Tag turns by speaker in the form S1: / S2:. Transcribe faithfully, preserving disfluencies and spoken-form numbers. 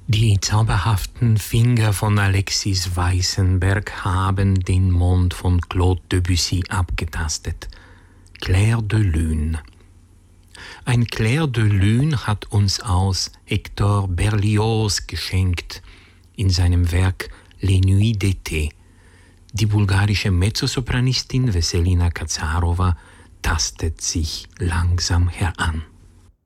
S1: Die zauberhaften Finger von Alexis Weissenberg haben den Mond von Claude Debussy abgetastet. Clair de Lune. Ein Clair de Lune hat uns aus Hector Berlioz geschenkt in seinem Werk Les Nuits d'été. Die bulgarische Mezzosopranistin Veselina Kazarova tastet sich langsam heran.